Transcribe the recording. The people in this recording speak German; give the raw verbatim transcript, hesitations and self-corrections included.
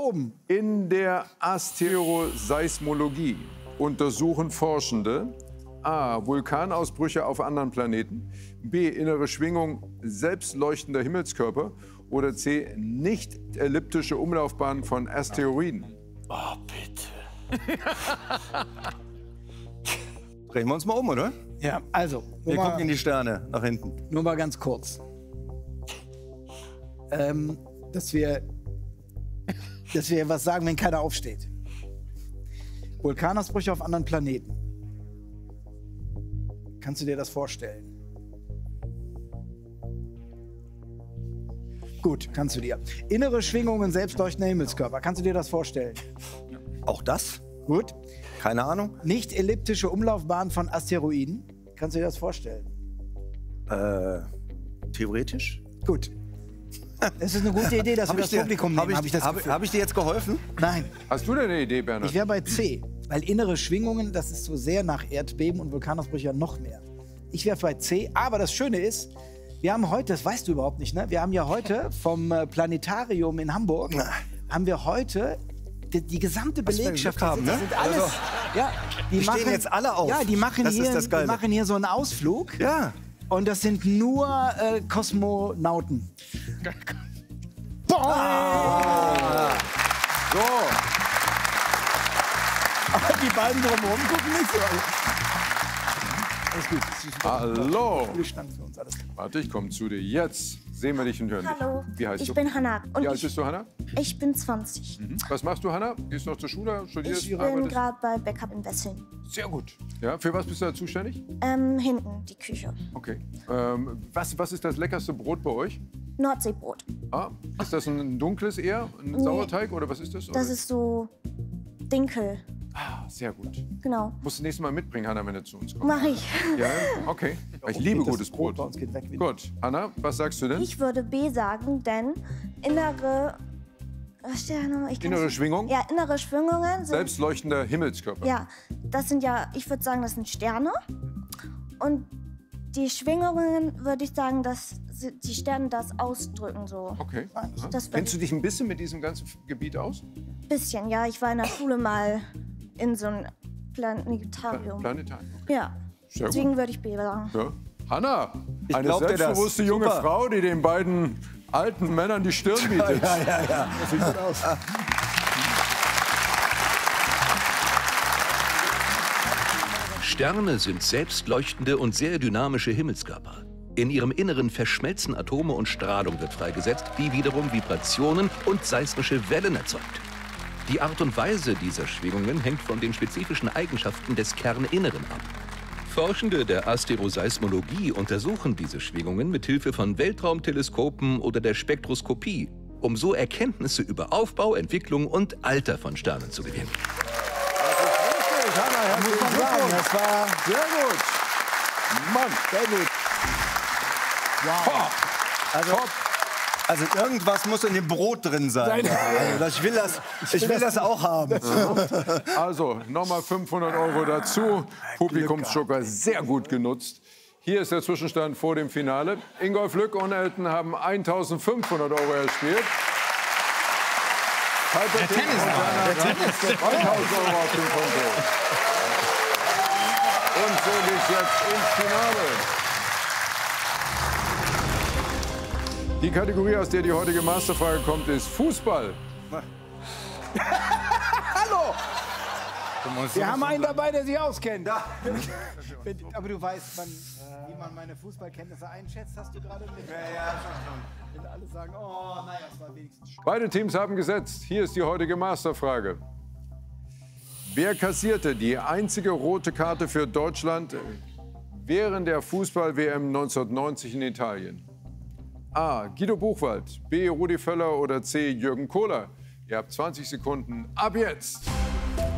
oben. In der Asteroseismologie untersuchen Forschende A. Vulkanausbrüche auf anderen Planeten, B. innere Schwingung selbstleuchtender Himmelskörper oder C. nicht elliptische Umlaufbahn von Asteroiden. Oh, bitte. Drehen wir uns mal um, oder? Ja, also. Wir mal, gucken in die Sterne, nach hinten. Nur mal ganz kurz. Ähm, dass wir, dass wir was sagen, wenn keiner aufsteht. Vulkanausbrüche auf anderen Planeten. Kannst du dir das vorstellen? Gut, kannst du dir. Innere Schwingungen selbstleuchtender Himmelskörper. Kannst du dir das vorstellen? Auch das? Gut. Keine Ahnung. Nicht elliptische Umlaufbahn von Asteroiden. Kannst du dir das vorstellen? Äh, theoretisch? Gut. Es ist eine gute Idee, dass wir das Publikum nehmen. Habe ich, hab, hab ich dir jetzt geholfen? Nein. Hast du denn eine Idee, Bernhard? Ich wäre bei C. Weil innere Schwingungen, das ist so sehr nach Erdbeben und Vulkanausbrüche noch mehr. Ich wäre bei C. Aber das Schöne ist, wir haben heute, das weißt du überhaupt nicht, ne? Wir haben ja heute vom Planetarium in Hamburg, Na. haben wir heute die, die gesamte Belegschaft. Haben, ne? sind alles, also, ja, die, die machen, stehen jetzt alle auf. Ja, die machen, das hier, ist das die machen hier so einen Ausflug. Ja. Und das sind nur äh, Kosmonauten. Boah! Ah. So. Aber die beiden drumherum gucken nicht so. Alles gut. Hallo. Stand für uns, alles gut. Warte, ich komme zu dir. Jetzt sehen wir dich und hören Hallo. dich. Wie heißt ich du? Ich bin Hannah. Und Wie alt ich, bist du, Hannah? Ich bin zwanzig. Mhm. Was machst du, Hannah? Gehst du noch zur Schule? Studierst? Ich bin arbeitest? gerade bei Backup in Wesseln. Sehr gut. Ja, für was bist du da zuständig? Ähm, hinten, die Küche. Okay. Ähm, was, was ist das leckerste Brot bei euch? Nordseebrot. Ah, ist das ein dunkles eher? Ein Nee. Sauerteig oder was ist das? Das oder? ist so Dinkel. Ah, sehr gut. Genau. Musst du nächstes Mal mitbringen, Hannah, wenn du zu uns kommst. Mach ich. Ja, okay. Ich liebe gutes Brot. Bei uns geht weg. Gut. Hannah, was sagst du denn? Ich würde B sagen, denn innere... Was steht da noch? Ich kann's Innere nicht- Schwingung? Ja, innere Schwingungen sind... Selbstleuchtender Himmelskörper. Ja, das sind ja, ich würde sagen, das sind Sterne. Und die Schwingungen, würde ich sagen, dass sie- die Sterne das ausdrücken so. Okay. Aha. Das Kennst du dich ein bisschen mit diesem ganzen Gebiet aus? Bisschen, ja. Ich war in der Schule mal in so einem Planetarium. Planetarium. Ja, Sehr deswegen gut. würde ich B sagen. Ja. Hannah, Ich eine glaub dir das. selbstbewusste junge Super. Frau, die den beiden alten Männern die Stirn bietet. Ja, ja, ja. Das sieht gut aus. Sterne sind selbstleuchtende und sehr dynamische Himmelskörper. In ihrem Inneren verschmelzen Atome und Strahlung wird freigesetzt, die wiederum Vibrationen und seismische Wellen erzeugt. Die Art und Weise dieser Schwingungen hängt von den spezifischen Eigenschaften des Kerninneren ab. Forschende der Asteroseismologie untersuchen diese Schwingungen mit Hilfe von Weltraumteleskopen oder der Spektroskopie, um so Erkenntnisse über Aufbau, Entwicklung und Alter von Sternen zu gewinnen. Hannah, herzlichen Muss man sagen, Glückwunsch. das war Sehr gut. Mann, sehr gut. top. Also, Top. also irgendwas muss in dem Brot drin sein. Nein. Also, das- ich will das, ich will das auch haben. Also, nochmal fünfhundert Euro dazu. Publikumsjoker sehr gut genutzt. Hier ist der Zwischenstand vor dem Finale. Ingolf Lück und Elton haben eintausendfünfhundert Euro erspielt. Der Tennis zweitausend Euro auf dem Konto. Und so geht's jetzt ins Finale. Die Kategorie, aus der die heutige Masterfrage kommt, ist Fußball. Hallo! Wir haben einen dabei, der sich auskennt. Aber du weißt, man, wie man meine Fußballkenntnisse einschätzt, hast du gerade mit. Ja, ja, schon. Wenn alle sagen, oh, naja, es war wenigstens. Beide Teams haben gesetzt. Hier ist die heutige Masterfrage. Wer kassierte die einzige rote Karte für Deutschland während der Fußball-W M neunzehnhundertneunzig in Italien? A. Guido Buchwald, B. Rudi Völler oder C. Jürgen Kohler? Ihr habt zwanzig Sekunden ab jetzt.